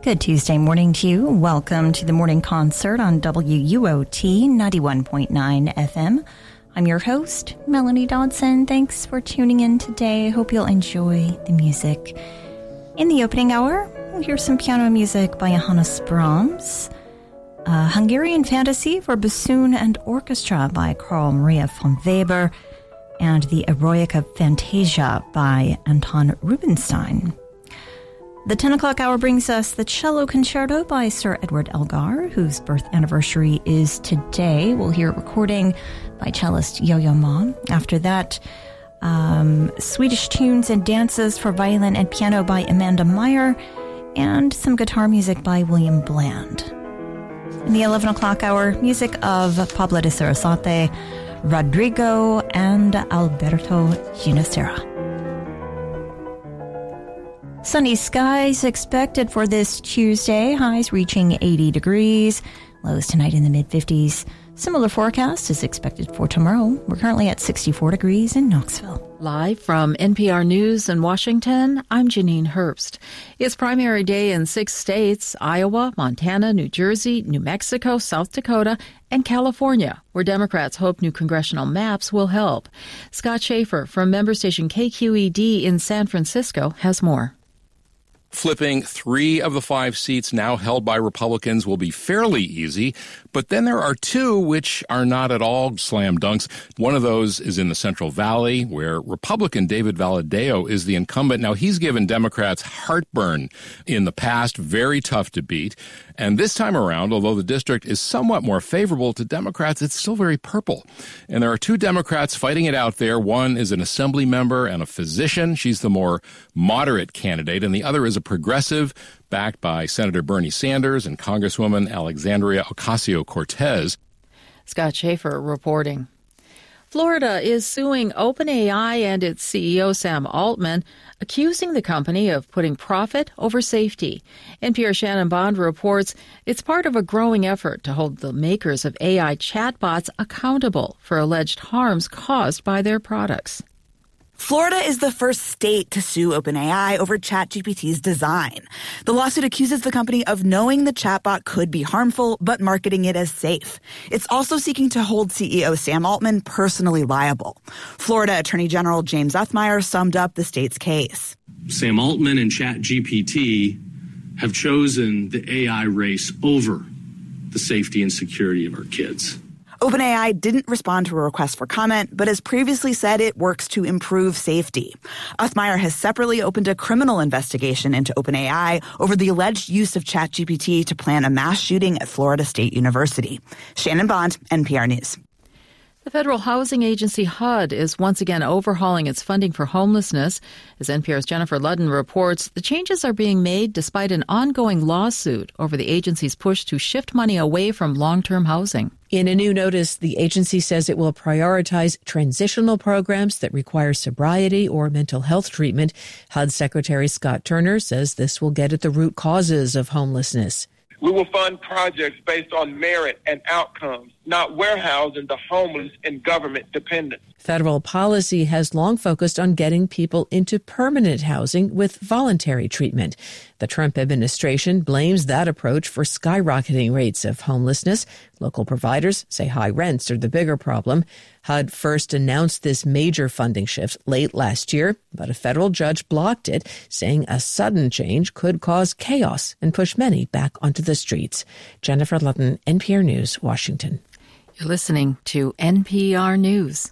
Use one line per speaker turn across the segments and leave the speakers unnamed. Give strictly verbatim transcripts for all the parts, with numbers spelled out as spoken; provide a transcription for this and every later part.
Good Tuesday morning to you. Welcome to the morning concert on W U O T ninety-one point nine F M. I'm your host, Melanie Dodson. Thanks for tuning in today. I hope you'll enjoy the music. In the opening hour, we'll hear some piano music by Johannes Brahms, a Hungarian fantasy for bassoon and orchestra by Carl Maria von Weber, and the Eroica Fantasia by Anton Rubinstein. The ten o'clock hour brings us the Cello Concerto by Sir Edward Elgar, whose birth anniversary is today. We'll hear a recording by cellist Yo-Yo Ma. After that, um, Swedish tunes and dances for violin and piano by Amanda Meyer, and some guitar music by William Bland. In the eleven o'clock hour, music of Pablo de Sarasate, Rodrigo, and Alberto Ginastera. Sunny skies expected for this Tuesday, highs reaching eighty degrees, lows tonight in the mid-fifties. Similar forecast is expected for tomorrow. We're currently at sixty-four degrees in Knoxville.
Live from N P R News in Washington, I'm Janine Herbst. It's primary day in six states: Iowa, Montana, New Jersey, New Mexico, South Dakota, and California, where Democrats hope new congressional maps will help. Scott Schaefer from member station K Q E D in San Francisco has more.
Flipping three of the five seats now held by Republicans will be fairly easy, but then there are two which are not at all slam dunks. One of those is in the Central Valley, where Republican David Valadao is the incumbent. Now, he's given Democrats heartburn in the past, very tough to beat. And this time around, although the district is somewhat more favorable to Democrats, it's still very purple. And there are two Democrats fighting it out there. One is an assembly member and a physician. She's the more moderate candidate. And the other is a progressive, backed by Senator Bernie Sanders and Congresswoman Alexandria Ocasio-Cortez.
Scott Schaefer reporting. Florida is suing OpenAI and its C E O Sam Altman, accusing the company of putting profit over safety. N P R's Shannon Bond reports it's part of a growing effort to hold the makers of A I chatbots accountable for alleged harms caused by their products.
Florida is the first state to sue OpenAI over ChatGPT's design. The lawsuit accuses the company of knowing the chatbot could be harmful, but marketing it as safe. It's also seeking to hold C E O Sam Altman personally liable. Florida Attorney General James Othmeier summed up the state's case.
Sam Altman and ChatGPT have chosen the A I race over the safety and security of our kids.
OpenAI didn't respond to a request for comment, but has previously said it works to improve safety. Othmeier has separately opened a criminal investigation into OpenAI over the alleged use of ChatGPT to plan a mass shooting at Florida State University. Shannon Bond, N P R News.
The Federal Housing Agency, H U D, is once again overhauling its funding for homelessness. As N P R's Jennifer Ludden reports, the changes are being made despite an ongoing lawsuit over the agency's push to shift money away from long-term housing.
In a new notice, the agency says it will prioritize transitional programs that require sobriety or mental health treatment. H U D Secretary Scott Turner says this will get at the root causes of homelessness.
We will fund projects based on merit and outcomes, not warehousing the homeless and government dependence.
Federal policy has long focused on getting people into permanent housing with voluntary treatment. The Trump administration blames that approach for skyrocketing rates of homelessness. Local providers say high rents are the bigger problem. H U D first announced this major funding shift late last year, but a federal judge blocked it, saying a sudden change could cause chaos and push many back onto the streets. Jennifer Ludden, N P R News, Washington.
You're listening to N P R News.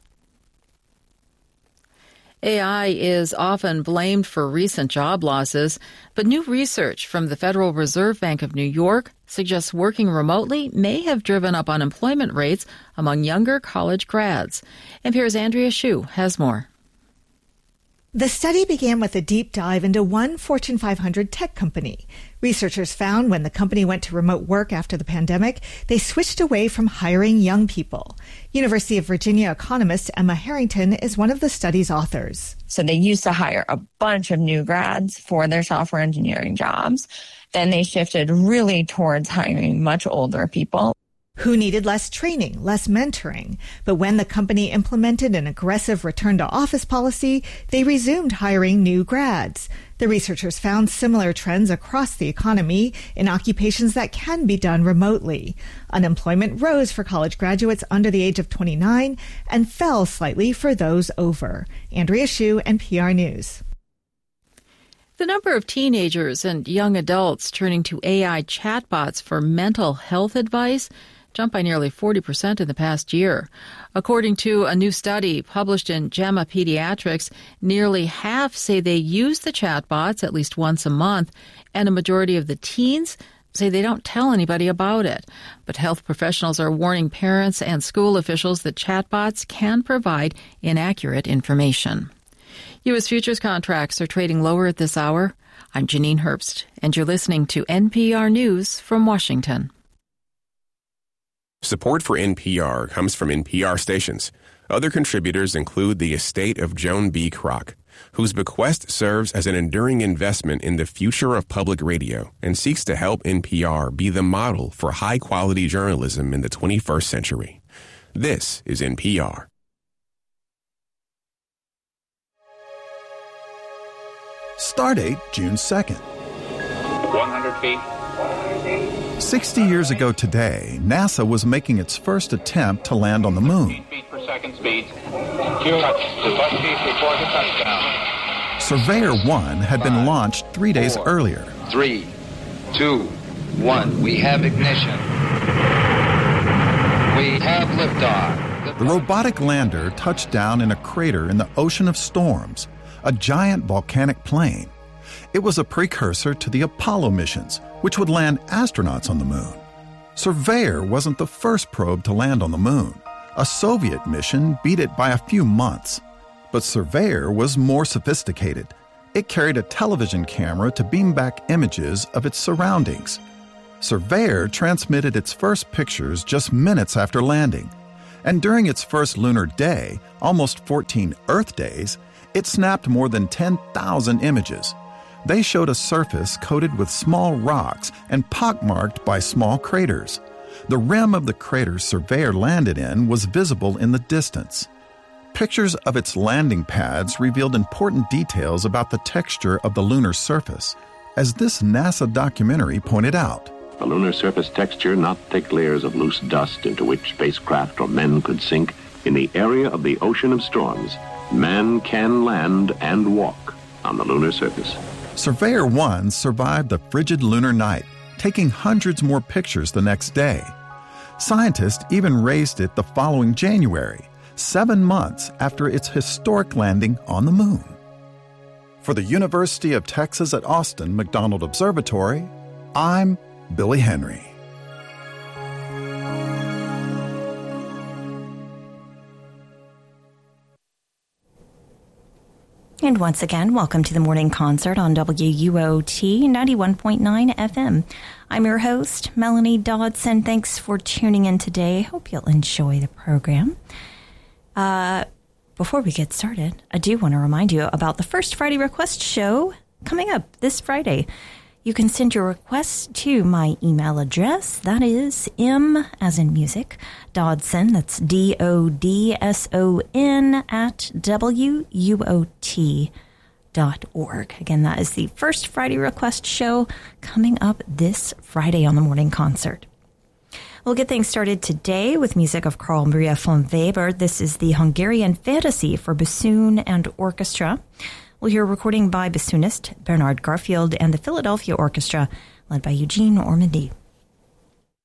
A I is often blamed for recent job losses, but new research from the Federal Reserve Bank of New York suggests working remotely may have driven up unemployment rates among younger college grads. N P R's Andrea Hsu has more.
The study began with a deep dive into one Fortune five hundred tech company. Researchers found when the company went to remote work after the pandemic, they switched away from hiring young people. University of Virginia economist Emma Harrington is one of the study's authors.
So they used to hire a bunch of new grads for their software engineering jobs. Then they shifted really towards hiring much older people
who needed less training, less mentoring. But when the company implemented an aggressive return-to-office policy, they resumed hiring new grads. The researchers found similar trends across the economy in occupations that can be done remotely. Unemployment rose for college graduates under the age of twenty-nine and fell slightly for those over. Andrea Hsu, N P R News.
The number of teenagers and young adults turning to A I chatbots for mental health advice jumped by nearly forty percent in the past year. According to a new study published in JAMA Pediatrics, nearly half say they use the chatbots at least once a month, and a majority of the teens say they don't tell anybody about it. But health professionals are warning parents and school officials that chatbots can provide inaccurate information. U S futures contracts are trading lower at this hour. I'm Janine Herbst, and you're listening to N P R News from Washington.
Support for N P R comes from N P R stations. Other contributors include the estate of Joan B. Kroc, whose bequest serves as an enduring investment in the future of public radio and seeks to help N P R be the model for high-quality journalism in the twenty-first century. This is N P R.
Stardate June second.
one hundred feet.
sixty years ago today, NASA was making its first attempt to land on the moon.
feet per second speed. Cue up to bus speed before the touchdown.
Surveyor one had been launched three days
Four,
earlier.
Three, two, one. We have ignition. We have liftoff.
The robotic lander touched down in a crater in the Ocean of Storms, a giant volcanic plain. It was a precursor to the Apollo missions, which would land astronauts on the moon. Surveyor wasn't the first probe to land on the moon. A Soviet mission beat it by a few months. But Surveyor was more sophisticated. It carried a television camera to beam back images of its surroundings. Surveyor transmitted its first pictures just minutes after landing. And during its first lunar day, almost fourteen Earth days, it snapped more than ten thousand images. They showed a surface coated with small rocks and pockmarked by small craters. The rim of the crater Surveyor landed in was visible in the distance. Pictures of its landing pads revealed important details about the texture of the lunar surface, as this NASA documentary pointed out.
The lunar surface texture, not thick layers of loose dust into which spacecraft or men could sink. In the area of the Ocean of Storms, man can land and walk on the lunar surface.
Surveyor one survived the frigid lunar night, taking hundreds more pictures the next day. Scientists even raised it the following January, seven months after its historic landing on the moon. For the University of Texas at Austin McDonald Observatory, I'm Billy Henry.
And once again, welcome to the morning concert on W U O T ninety-one point nine F M. I'm your host, Melanie Dodson. Thanks for tuning in today. Hope you'll enjoy the program. Uh, before we get started, I do want to remind you about the First Friday Request Show coming up this Friday. You can send your requests to my email address. That is M, as in music, Dodson, that's D O D S O N, at W U O T dot org. Again, that is the First Friday Request Show coming up this Friday on the Morning Concert. We'll get things started today with music of Carl Maria von Weber. This is the Hungarian Fantasy for bassoon and orchestra. We'll hear a recording by bassoonist Bernard Garfield and the Philadelphia Orchestra, led by Eugene Ormandy.